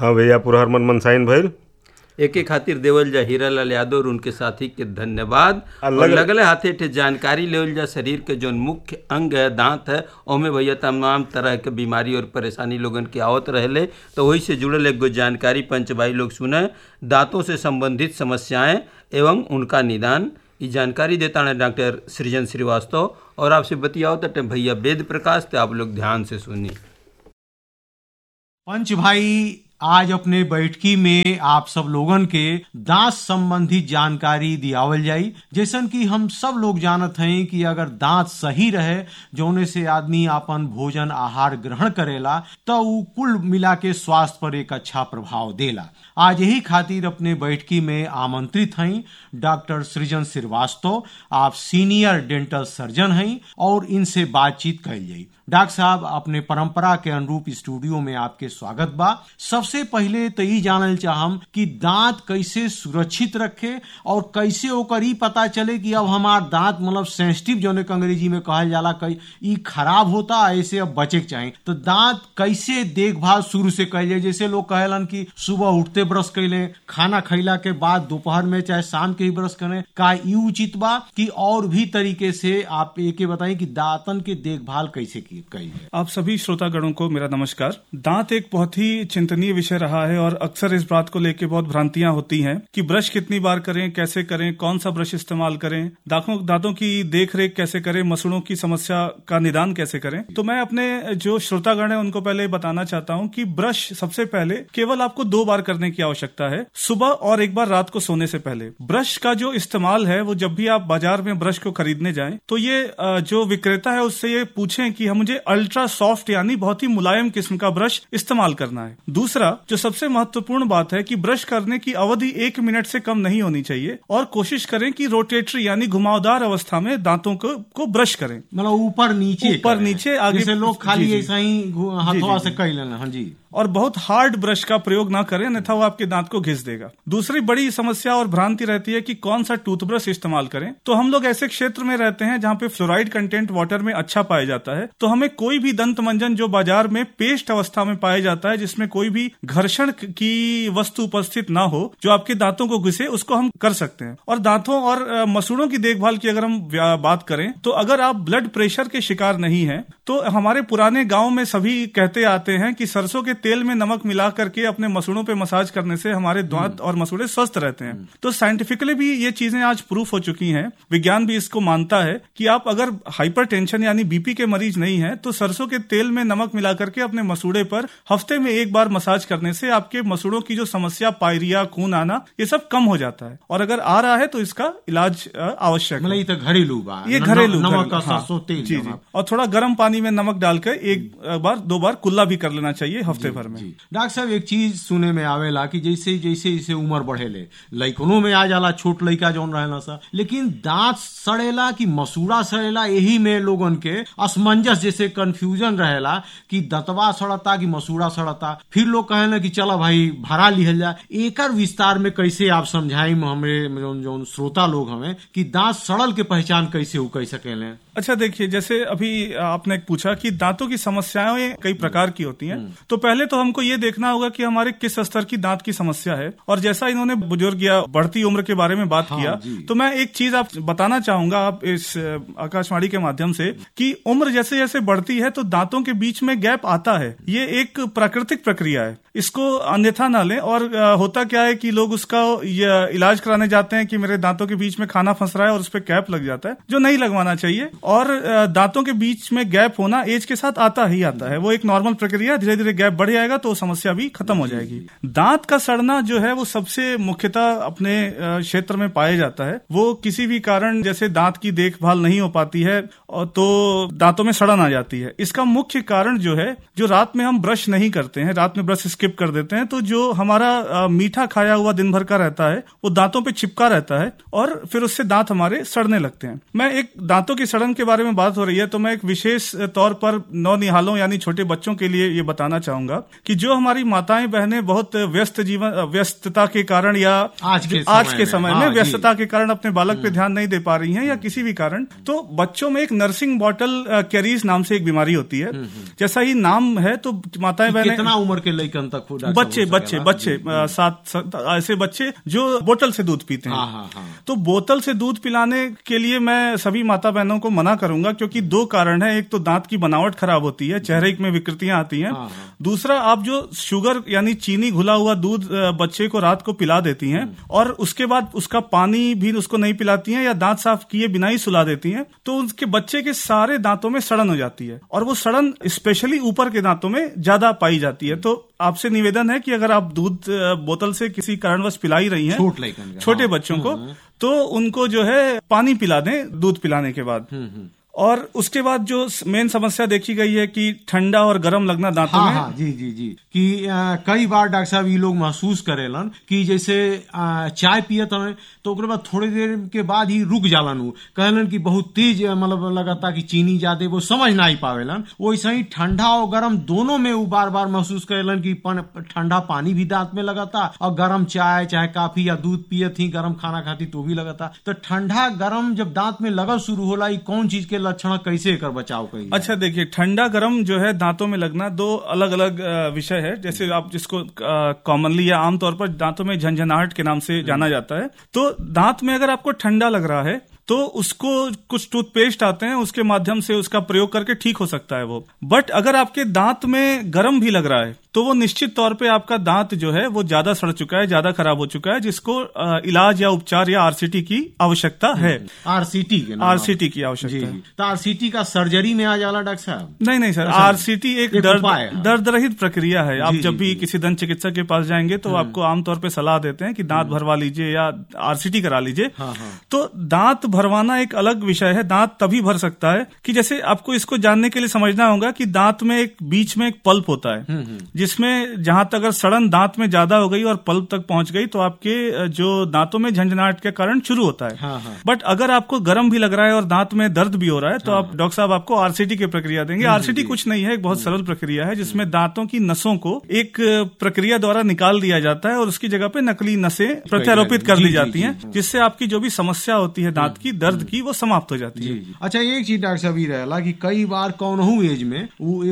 हाँ भैया, पुरहर मन मनसाइन भइल। एके खातिर देवल जा हीरालाल यादव और उनके साथी के धन्यवाद। और लगले हाथे ठे जानकारी लेवल जा शरीर के जो मुख्य अंग है दांत है, ओमे भैया तमाम तरह के बीमारी और परेशानी लोगन के आवत रहले, तो वही से जुड़ल एक जानकारी पंच भाई लोग सुने। दांतों से संबंधित समस्याएं एवं उनका निदान, ये जानकारी देता है डॉक्टर सृजन श्रीवास्तव। और आपसे बतियाओ तो भैया वेद प्रकाश, तो आप लोग ध्यान से सुनिए। पंच भाई, आज अपने बैठकी में आप सब लोगन के दांत संबंधी जानकारी दियावल जाई। जैसन कि हम सब लोग जानत हैं कि अगर दांत सही रहे, जोने से आदमी अपन भोजन आहार ग्रहण करेला, तो वो कुल मिला के स्वास्थ्य पर एक अच्छा प्रभाव देला। आज यही खातिर अपने बैठकी में आमंत्रित हैं डॉक्टर सृजन श्रीवास्तव। आप सीनियर डेंटल सर्जन हैं और इनसे बातचीत कल जाई। डॉक्टर साहब, अपने परंपरा के अनुरूप स्टूडियो में आपके स्वागत बा। सबसे पहले तो ये जानल चाहम कि दांत कैसे सुरक्षित रखे और कैसे ओकर ई पता चले कि अब हमार दांत मतलब सेंसिटिव, जो अंग्रेजी में कहल जाला, ई खराब होता, ऐसे अब बचे के चाहिए। तो दांत कैसे देखभाल शुरू से कल जाए? जैसे लोग कहलन कि सुबह उठते ब्रश कैले, खाना खैला के बाद दोपहर में चाहे शाम के ही ब्रश करें, का ई उचित बा कि और भी तरीके से आप एक बताएं कि दांतन के देखभाल कैसे की? आप सभी श्रोतागणों को मेरा नमस्कार। दांत एक बहुत ही चिंतनीय विषय रहा है और अक्सर इस बात को लेकर बहुत भ्रांतियां होती हैं कि ब्रश कितनी बार करें, कैसे करें, कौन सा ब्रश इस्तेमाल करें, दांतों की देखरेख कैसे करें, मसूड़ों की समस्या का निदान कैसे करें। तो मैं अपने जो श्रोतागण है उनको पहले बताना चाहता हूं कि ब्रश सबसे पहले केवल आपको 2 बार करने की आवश्यकता है, सुबह और एक बार रात को सोने से पहले। ब्रश का जो इस्तेमाल है वो जब भी आप बाजार में ब्रश को खरीदने जाएं तो ये जो विक्रेता है उससे ये पूछें कि मुझे अल्ट्रा सॉफ्ट यानी बहुत ही मुलायम किस्म का ब्रश इस्तेमाल करना है। दूसरा जो सबसे महत्वपूर्ण बात है कि ब्रश करने की अवधि 1 मिनट से कम नहीं होनी चाहिए और कोशिश करें कि रोटेटरी यानी घुमावदार अवस्था में दांतों को ब्रश करें, मतलब ऊपर नीचे आगे। जैसे लोग खाली ऐसा ही हथवा से कर लेना। हाँ जी। और बहुत हार्ड ब्रश का प्रयोग ना करें, अन्यथा वो आपके दांत को घिस देगा। दूसरी बड़ी समस्या और भ्रांति रहती है कि कौन सा टूथब्रश इस्तेमाल करें। तो हम लोग ऐसे क्षेत्र में रहते हैं जहां पे फ्लोराइड कंटेंट वाटर में अच्छा पाया जाता है, तो हमें कोई भी दंत मंजन जो बाजार में पेस्ट अवस्था में पाया जाता है, जिसमें कोई भी घर्षण की वस्तु उपस्थित ना हो जो आपके दांतों को घिसे, उसको हम कर सकते हैं। और दांतों और मसूड़ों की देखभाल की अगर हम बात करें तो अगर आप ब्लड प्रेशर के शिकार नहीं है तो हमारे पुराने गाँव में सभी कहते आते हैं कि सरसों के तेल में नमक मिला करके अपने मसूड़ों पे मसाज करने से हमारे दांत और मसूड़े स्वस्थ रहते हैं। तो साइंटिफिकली भी ये चीजें आज प्रूफ हो चुकी हैं, विज्ञान भी इसको मानता है कि आप अगर हाइपरटेंशन यानी बीपी के मरीज नहीं है तो सरसों के तेल में नमक मिला करके अपने मसूड़े पर हफ्ते में 1 बार मसाज करने से आपके मसूड़ों की जो समस्या, पायरिया, खून आना, ये सब कम हो जाता है। और अगर आ रहा है तो इसका इलाज आवश्यक है। ये घरेलू नमक का सरसों तेल जी। और थोड़ा गर्म पानी में नमक डालकर 1 बार 2 बार कुल्ला भी कर लेना चाहिए हफ्ते भर में। डॉक्टर साहब, एक चीज सुने में आवेला कि जैसे जैसे उम्र बढ़ेले, लइकनों में आ जाला, छोट लइका जौन रहेला सा, लेकिन दांत सड़ेला कि मसूड़ा सड़ेला, यही में लोगन के असमंजस जैसे कंफ्यूजन रहेला कि दंतवा सड़ता कि मसूड़ा सड़ता। फिर लोग कहे कि चलो भाई भरा लिहल जाए। एकर विस्तार में कैसे आप समझाई हमरे जो श्रोता लोग हमें कि दांत सड़ल के पहचान कैसे हो कह सकेले? अच्छा, देखिए, जैसे अभी आपने पूछा कि दांतों की समस्याएं कई प्रकार की होती हैं, तो पहले तो हमको ये देखना होगा कि हमारे किस स्तर की दांत की समस्या है। और जैसा इन्होंने बुजुर्ग या बढ़ती उम्र के बारे में बात किया, तो मैं एक चीज आप बताना चाहूंगा आप इस आकाशवाणी के माध्यम से कि उम्र जैसे जैसे बढ़ती है तो दांतों के बीच में गैप आता है। ये एक प्राकृतिक प्रक्रिया है, इसको अन्यथा ना लें। और होता क्या है कि लोग उसका इलाज कराने जाते हैं कि मेरे दांतों के बीच में खाना फंस रहा है और उस पर कैप लग जाता है, जो नहीं लगवाना चाहिए। और दांतों के बीच में गैप होना एज के साथ आता ही आता है, वो एक नॉर्मल प्रक्रिया। धीरे धीरे गैप बढ़ जाएगा तो समस्या भी खत्म हो जाएगी। दांत का सड़ना जो है वो सबसे मुख्यतः अपने क्षेत्र में पाया जाता है। वो किसी भी कारण, जैसे दांत की देखभाल नहीं हो पाती है तो दांतों में सड़न आ जाती है। इसका मुख्य कारण जो है, जो रात में हम ब्रश नहीं करते हैं, रात में ब्रश स्किप कर देते हैं, तो जो हमारा मीठा खाया हुआ दिन भर का रहता है वो दांतों पे चिपका रहता है और फिर उससे दांत हमारे सड़ने लगते हैं। मैं एक दांतों की सड़न के बारे में बात हो रही है तो मैं एक विशेष तौर पर नौनिहालों यानी छोटे बच्चों के लिए ये बताना चाहूंगा कि जो हमारी माताएं बहनें बहुत व्यस्तता के कारण या आज के समय में व्यस्तता के कारण अपने बालक पे ध्यान नहीं दे पा रही हैं या किसी भी कारण, तो बच्चों में एक नर्सिंग बॉटल कैरीज नाम से एक बीमारी होती है। जैसा ही नाम है तो माताएं बहनें, कितना उम्र के लड़कन तक बच्चे 7 ऐसे बच्चे जो बोतल से दूध पीते हैं। तो बोतल से दूध पिलाने के लिए मैं सभी माता बहनों को मना करूंगा, क्योंकि 2 कारण है। एक तो दांत की बनावट खराब होती है, चेहरे में विकृतियां आती हैं। दूसरा, आप जो शुगर यानी चीनी घुला हुआ दूध बच्चे को रात को पिला देती हैं और उसके बाद उसका पानी भी उसको नहीं पिलाती हैं या दांत साफ किए बिना ही सुला देती हैं, तो उसके बच्चे के सारे दांतों में सड़न हो जाती है और वो सड़न स्पेशली ऊपर के दांतों में ज्यादा पाई जाती है। तो आपसे निवेदन है कि अगर आप दूध बोतल से किसी कारणवश पिला ही रही हैं छोटे बच्चों को, तो उनको जो है पानी पिला दें दूध पिलाने के बाद। और उसके बाद जो मेन समस्या देखी गई है कि ठंडा और गर्म लगना दांतों में। जी कि कई बार डॉक्टर साहब ये लोग महसूस करेलन कि जैसे चाय पियत हमें तो उसके बाद थोड़ी देर के बाद ही रुक जालन, कहलन कि बहुत तेज मतलब लगाता कि चीनी ज्यादा, वो समझ ना ही पावेलन। वैसे ही ठंडा और गर्म दोनों में वो बार बार महसूस करेलन कि ठंडा पानी भी दांत में लगाता और गर्म चाय चाहे काफी या दूध पियत ही गर्म खाना खाती तो भी लगाता। तो ठंडा गर्म जब दांत में लगल शुरू होला, कौन चीज के लक्षण कैसे कर बचाव करिए? अच्छा देखिए, ठंडा गर्म जो है दांतों में लगना 2 अलग अलग विषय है। जैसे आप जिसको कॉमनली या आमतौर पर दांतों में झंझनाहट के नाम से जाना जाता है, तो दांत में अगर आपको ठंडा लग रहा है तो उसको कुछ टूथपेस्ट आते हैं उसके माध्यम से उसका प्रयोग करके ठीक हो सकता है वो। बट अगर आपके दांत में गर्म भी लग रहा है तो वो निश्चित तौर पे आपका दांत जो है वो ज्यादा सड़ चुका है, ज्यादा खराब हो चुका है, जिसको इलाज या उपचार या आरसीटी की आवश्यकता है। आरसीटी की आवश्यकता है। तो आरसीटी का सर्जरी में आ जाला डॉक्टर साहब? नहीं सर, आरसीटी एक दर्द रहित प्रक्रिया है। आप जब भी किसी दंत चिकित्सक के पास जाएंगे तो आपको आमतौर पर सलाह देते हैं कि दांत भरवा लीजिए या आरसीटी करा लीजिए। तो दांत भरवाना एक अलग विषय है। दांत तभी भर सकता है कि जैसे आपको इसको जानने के लिए समझना होगा कि दांत में एक बीच में एक पल्प होता है, जिसमें जहां तक अगर सड़न दांत में ज्यादा हो गई और पल्प तक पहुंच गई तो आपके जो दांतों में झंझनाहट के कारण शुरू होता है। बट अगर आपको गर्म भी लग रहा है और दांत में दर्द भी हो रहा है तो आप डॉक्टर साहब आपको आरसीटी की प्रक्रिया देंगे। आरसीटी कुछ नहीं है, एक बहुत सरल प्रक्रिया है जिसमें दांतों की नसों को एक प्रक्रिया द्वारा निकाल दिया जाता है और उसकी जगह पे नकली नसें प्रत्यारोपित कर दी जाती हैं, जिससे आपकी जो भी समस्या होती है दांत की दर्द की वो समाप्त हो जाती है। अच्छा, एक चीज डॉक्टर साहब ये रहेला कि कई बार कौनहू एज में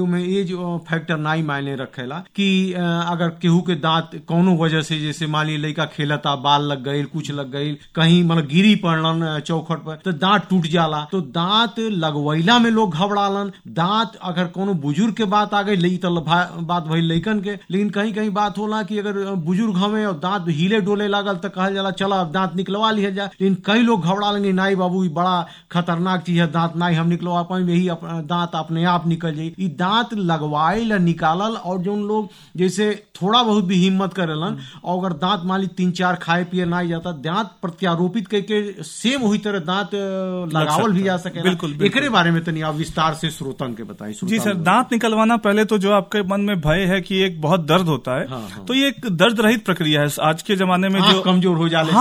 एज फैक्टर नहीं मायने रखेला कि अगर केहू के दांत कौनो वजह से, जैसे मान ली लड़का खेलता बाल लग गई, कुछ लग गई, कहीं मतलब गिरी पड़लन चौखट पर तो दांत टूट जाला, तो दांत लगवैला में लोग घबरालन। दांत अगर कोनो बुजुर्ग के बात आ गई तो बात भई लइकन के, लेकिन कहीं कहीं बात होला कि अगर बुजुर्ग हमें और दांत हिले डोले लागल तो कहल जाला चला दांत निकलवा लिया जाए। लेकिन कई लोग घबरा लेंगे, नहीं बाबू ये बड़ा खतरनाक चीज है, दांत नहीं हम निकलवा पाए, यही दांत अपने आप निकल जाये। ये दांत लगवाइल निकालल, और जो लोग जैसे थोड़ा बहुत भी हिम्मत करेलन और अगर दांत मान ली 3-4 खाए पिए ना जाता, दांत प्रत्यारोपित करके सेम वही तरह दांत लगावल भी जा सके। बिल्कुल। एकरे बारे में तनी आप विस्तार से श्रोतन के बताएं। जी सर, दांत निकलवाना पहले तो जो आपके मन में भय है कि एक बहुत दर्द होता है, तो ये एक दर्द रहित प्रक्रिया है। आज के जमाने में जो कमजोर हो जाले,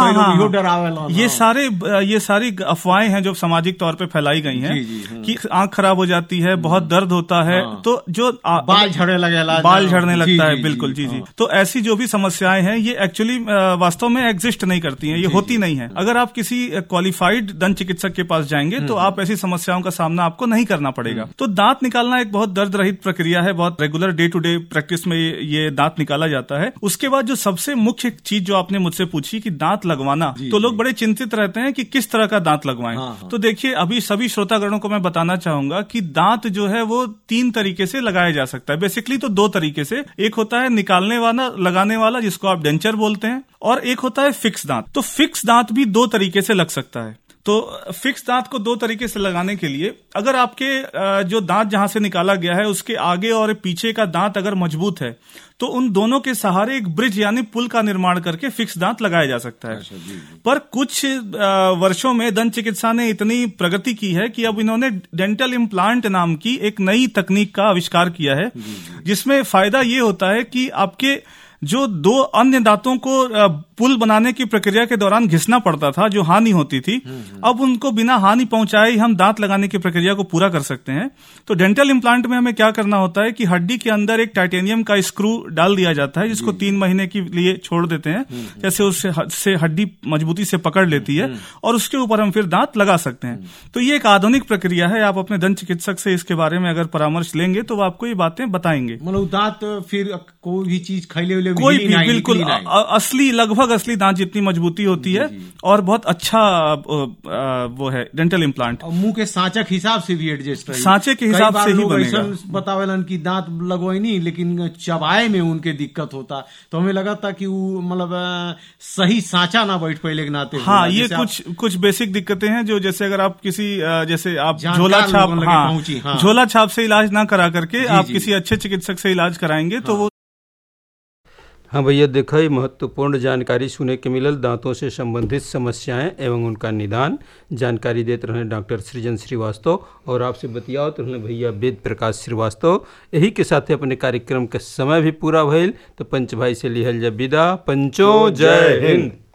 ये सारी अफवाहें हैं जो सामाजिक तौर पे फैलाई गई हैं कि आंख खराब हो जाती है, बहुत दर्द होता है, तो जो बाल झड़ने लगता है। बिल्कुल जी। तो ऐसी जो भी समस्याएं हैं ये एक्चुअली वास्तव में एग्जिस्ट नहीं करती हैं, ये होती नहीं है। अगर आप किसी क्वालिफाइड दंत चिकित्सक के पास जाएंगे तो आप ऐसी समस्याओं का सामना आपको नहीं करना पड़ेगा। तो दांत निकालना एक बहुत दर्द रहित प्रक्रिया है, बहुत regular day to day practice में ये दांत निकाला जाता है। उसके बाद जो सबसे मुख्य चीज जो आपने मुझसे पूछी कि दांत लगवाना, तो लोग बड़े चिंतित रहते हैं कि किस तरह का दांत लगवाएं। तो देखिए, अभी सभी श्रोतागणों को मैं बताना चाहूंगा कि दांत जो है वो 3 तरीके से लगाया जा सकता है। बेसिकली तो 2 तरीके से, एक होता है निकालने वाला, लगाने वाला, जिसको आप डेंचर बोलते हैं, और एक होता है फिक्स दांत। तो फिक्स दांत भी 2 तरीके से लग सकता है। तो फिक्स दांत को 2 तरीके से लगाने के लिए, अगर आपके जो दांत जहां से निकाला गया है उसके आगे और पीछे का दांत अगर मजबूत है तो उन दोनों के सहारे एक ब्रिज यानी पुल का निर्माण करके फिक्स दांत लगाया जा सकता है। पर कुछ वर्षों में दंत चिकित्सा ने इतनी प्रगति की है कि अब इन्होंने डेंटल इम्प्लांट नाम की एक नई तकनीक का आविष्कार किया है, जिसमें फायदा ये होता है कि आपके जो 2 अन्य दांतों को पुल बनाने की प्रक्रिया के दौरान घिसना पड़ता था, जो हानि होती थी, अब उनको बिना हानि पहुंचाए हम दांत लगाने की प्रक्रिया को पूरा कर सकते हैं। तो डेंटल इम्प्लांट में हमें क्या करना होता है कि हड्डी के अंदर एक टाइटेनियम का स्क्रू डाल दिया जाता है, जिसको 3 महीने के लिए छोड़ देते हैं, जैसे उससे हड्डी मजबूती से पकड़ लेती है, और उसके ऊपर हम फिर दांत लगा सकते हैं। तो ये एक आधुनिक प्रक्रिया है। आप अपने दंत चिकित्सक से इसके बारे में अगर परामर्श लेंगे तो वो आपको ये बातें बताएंगे। मतलब दांत फिर कोई भी चीज खैले हुए कोई भी बिल्कुल असली, लगभग असली दांत जितनी मजबूती होती है, और बहुत अच्छा वो है डेंटल इम्प्लांट। मुंह के सांचा के हिसाब से भी एडजस्ट है, सांचे के हिसाब से ही बनेगा। बतावेलन की दांत लगवाई नहीं, लेकिन चबाए में उनके दिक्कत होता, तो हमें लगा था कि वो मतलब सही सांचा ना बैठ पहले के नाते। हाँ, ये कुछ बेसिक दिक्कतें हैं जो, जैसे अगर आप किसी जैसे आप झोला छाप, हाँ, झोला छाप से इलाज ना करा करके आप किसी अच्छे चिकित्सक से इलाज कराएंगे तो वो। हाँ भैया, देखा ही महत्वपूर्ण जानकारी सुने के मिलल दांतों से संबंधित समस्याएं एवं उनका निदान। जानकारी देते रहे डॉक्टर सृजन श्रीवास्तव, और आपसे बतियाओ तो रहे भैया वेद प्रकाश श्रीवास्तव। यही के साथ अपने कार्यक्रम के समय भी पूरा भइल, तो पंच भाई से लिहल जा विदा। पंचो जय हिंद।